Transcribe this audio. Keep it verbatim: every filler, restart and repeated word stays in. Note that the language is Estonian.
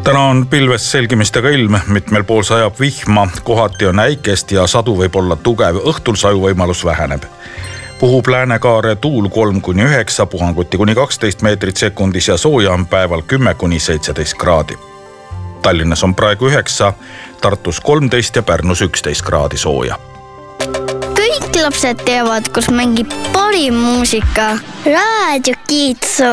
Täna on pilves selgimistega ilm, mitmel pool sajab vihma, kohati on äikest ja sadu võib olla tugev, õhtul sajuvõimalus väheneb. Puhub läänekaare tuul kolm kuni üheksa, puhanguti kuni kaksteist meetrit sekundis ja sooja on päeval kümme kuni seitseteist kraadi. Tallinnas on praegu üheksa, Tartus kolmteist ja Pärnus üksteist kraadi sooja. Kõik lapsed teavad, kus mängib parim muusika. Raadio Kiitsu.